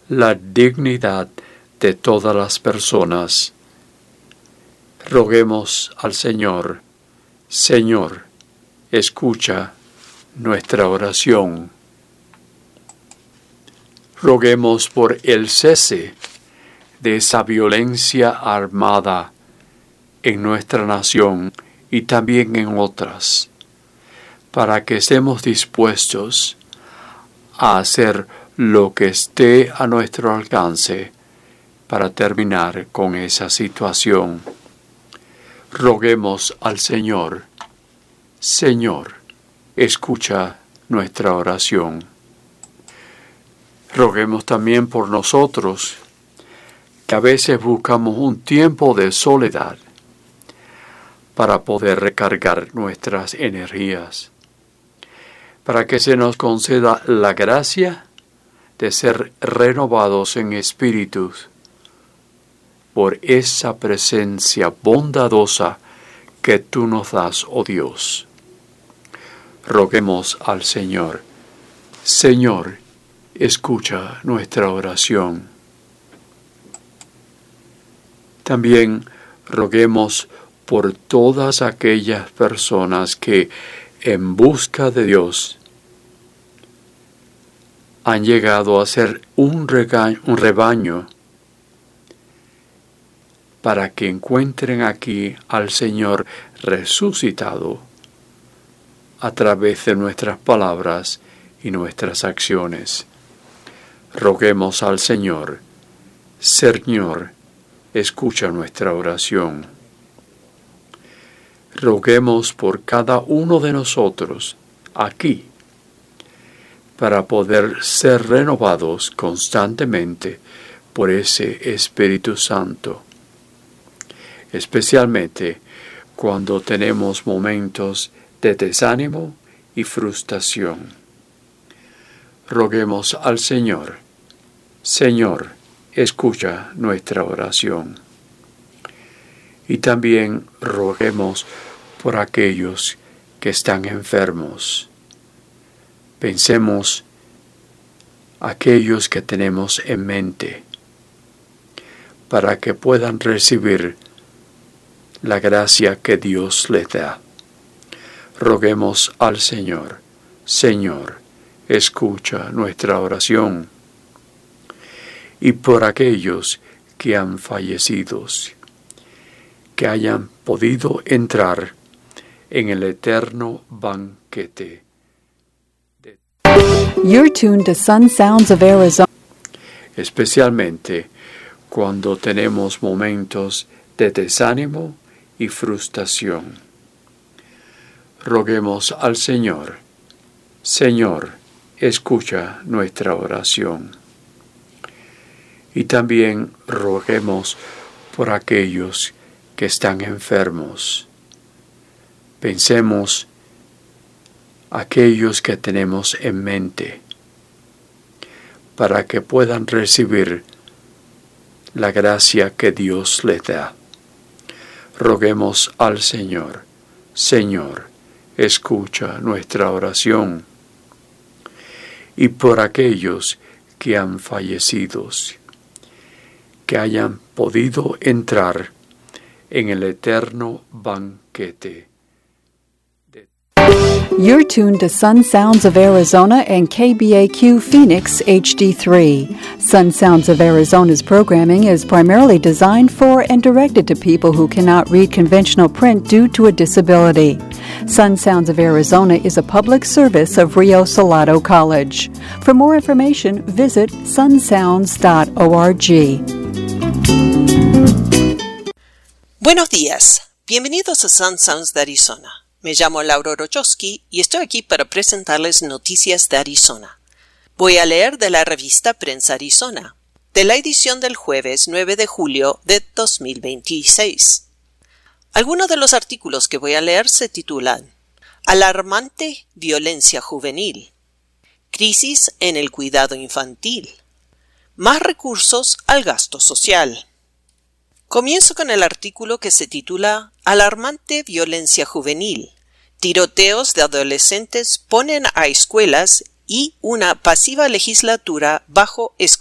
la dignidad de todas las personas. Roguemos al Señor. Señor, escucha nuestra oración. Roguemos por el cese de esa violencia armada en nuestra nación y también en otras, para que estemos dispuestos a hacer lo que esté a nuestro alcance para terminar con esa situación. Roguemos al Señor. Señor, escucha nuestra oración. Roguemos también por nosotros, que a veces buscamos un tiempo de soledad para poder recargar nuestras energías, para que se nos conceda la gracia de ser renovados en espíritus por esa presencia bondadosa que tú nos das, oh Dios. Roguemos al Señor. Señor, escucha nuestra oración. También roguemos por todas aquellas personas que, en busca de Dios, han llegado a ser un rebaño para que encuentren aquí al Señor resucitado a través de nuestras palabras y nuestras acciones. Roguemos al Señor. Señor, escucha nuestra oración. Roguemos por cada uno de nosotros aquí, para poder ser renovados constantemente por ese Espíritu Santo, especialmente cuando tenemos momentos de desánimo y frustración. Roguemos al Señor. Señor, escucha nuestra oración. Y también roguemos por aquellos que están enfermos. Pensemos aquellos que tenemos en mente, para que puedan recibir la gracia que Dios les da. Roguemos al Señor. Señor, escucha nuestra oración. Y por aquellos que han fallecido, que hayan podido entrar en el eterno banquete. You're tuned to Sun Sounds of Arizona. Especialmente cuando tenemos momentos de desánimo y frustración. Roguemos al Señor. Señor, escucha nuestra oración. Y también roguemos por aquellos que están enfermos. Pensemos aquellos que tenemos en mente, para que puedan recibir la gracia que Dios les da. Roguemos al Señor. Señor, escucha nuestra oración. Y por aquellos que han fallecido, que hayan podido entrar en el eterno banquete. You're tuned to Sun Sounds of Arizona and KBAQ Phoenix HD3. Sun Sounds of Arizona's programming is primarily designed for and directed to people who cannot read conventional print due to a disability. Sun Sounds of Arizona is a public service of Rio Salado College. For more information, visit sunsounds.org. Buenos días. Bienvenidos a Sun Sounds de Arizona. Me llamo Laura Orochowski y estoy aquí para presentarles noticias de Arizona. Voy a leer de la revista Prensa Arizona, de la edición del jueves 9 de julio de 2026. Algunos de los artículos que voy a leer se titulan Alarmante violencia juvenil, Crisis en el cuidado infantil, Más recursos al gasto social. Comienzo con el artículo que se titula Alarmante violencia juvenil. Tiroteos de adolescentes ponen a escuelas y una pasiva legislatura bajo escrutinio.